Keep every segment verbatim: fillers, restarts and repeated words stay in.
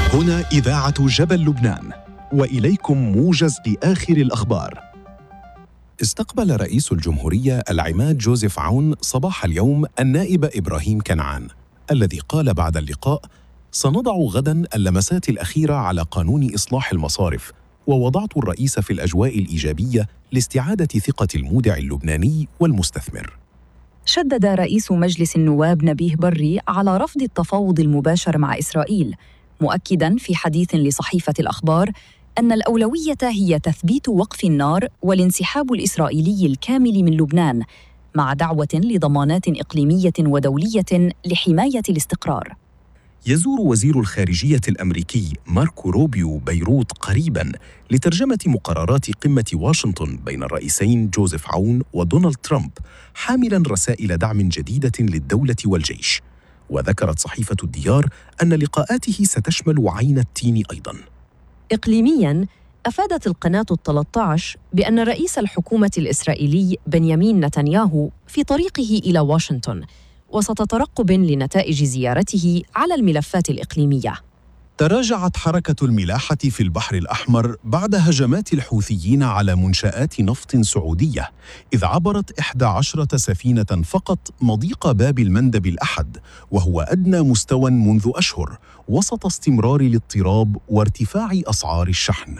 هنا إذاعة جبل لبنان، وإليكم موجز لآخر الأخبار. استقبل رئيس الجمهورية العماد جوزيف عون صباح اليوم النائب إبراهيم كنعان، الذي قال بعد اللقاء: سنضع غداً اللمسات الأخيرة على قانون إصلاح المصارف، ووضعت الرئيس في الأجواء الإيجابية لاستعادة ثقة المودع اللبناني والمستثمر. شدد رئيس مجلس النواب نبيه بري على رفض التفاوض المباشر مع إسرائيل، مؤكداً في حديث لصحيفة الأخبار أن الأولوية هي تثبيت وقف النار والانسحاب الإسرائيلي الكامل من لبنان، مع دعوة لضمانات إقليمية ودولية لحماية الاستقرار. يزور وزير الخارجية الأمريكي ماركو روبيو بيروت قريباً لترجمة مقررات قمة واشنطن بين الرئيسين جوزيف عون ودونالد ترامب، حاملاً رسائل دعم جديدة للدولة والجيش. وذكرت صحيفة الديار أن لقاءاته ستشمل عين التين أيضاً. إقليمياً، أفادت القناة الثلاثة عشر بأن رئيس الحكومة الإسرائيلي بنيامين نتنياهو في طريقه إلى واشنطن، وسط ترقب لنتائج زيارته على الملفات الإقليمية. تراجعت حركة الملاحة في البحر الأحمر بعد هجمات الحوثيين على منشآت نفط سعودية، إذ عبرت إحدى عشرة سفينة فقط مضيق باب المندب الأحد، وهو أدنى مستوى منذ أشهر، وسط استمرار الاضطراب وارتفاع أسعار الشحن.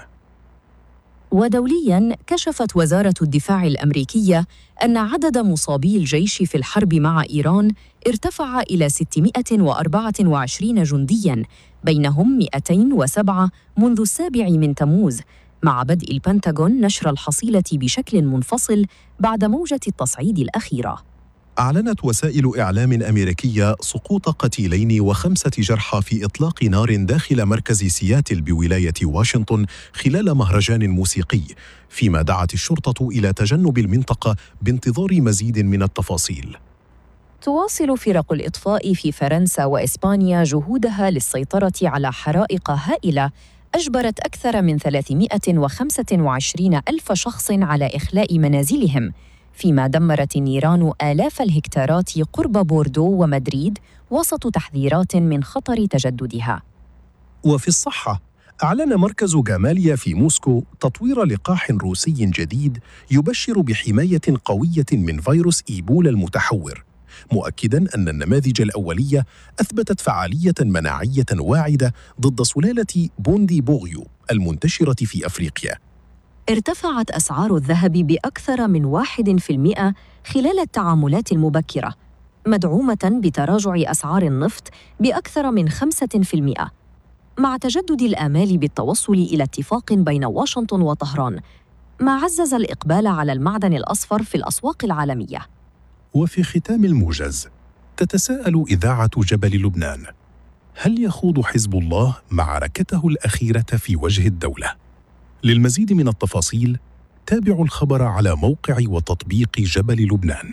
ودولياً، كشفت وزارة الدفاع الأمريكية أن عدد مصابي الجيش في الحرب مع إيران ارتفع إلى ستمائة وأربعة وعشرين جندياً، بينهم مئتين وسبعة منذ السابع من تموز، مع بدء البنتاغون نشر الحصيلة بشكل منفصل بعد موجة التصعيد الأخيرة. أعلنت وسائل إعلام أمريكية سقوط قتيلين وخمسة جرحى في إطلاق نار داخل مركز سياتل بولاية واشنطن خلال مهرجان موسيقي، فيما دعت الشرطة إلى تجنب المنطقة بانتظار مزيد من التفاصيل. تواصل فرق الإطفاء في فرنسا وإسبانيا جهودها للسيطرة على حرائق هائلة أجبرت أكثر من ثلاثمائة وخمسة وعشرين ألف شخص على إخلاء منازلهم، فيما دمرت النيران آلاف الهكتارات قرب بوردو ومدريد وسط تحذيرات من خطر تجددها. وفي الصحة، أعلن مركز جاماليا في موسكو تطوير لقاح روسي جديد يبشر بحماية قوية من فيروس إيبولا المتحور، مؤكداً أن النماذج الأولية أثبتت فعالية مناعية واعدة ضد سلالة بوندي بوغيو المنتشرة في أفريقيا. ارتفعت أسعار الذهب بأكثر من واحد في المئة خلال التعاملات المبكرة، مدعومة بتراجع أسعار النفط بأكثر من خمسة في المئة، مع تجدد الآمال بالتوصل إلى اتفاق بين واشنطن وطهران، ما عزز الإقبال على المعدن الأصفر في الأسواق العالمية. وفي ختام الموجز، تتساءل إذاعة جبل لبنان: هل يخوض حزب الله معركته الأخيرة في وجه الدولة؟ للمزيد من التفاصيل تابعوا الخبر على موقع وتطبيق جبل لبنان.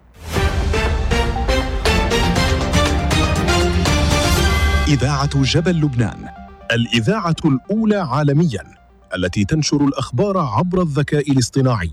إذاعة جبل لبنان، الإذاعة الأولى عالمياً التي تنشر الأخبار عبر الذكاء الاصطناعي.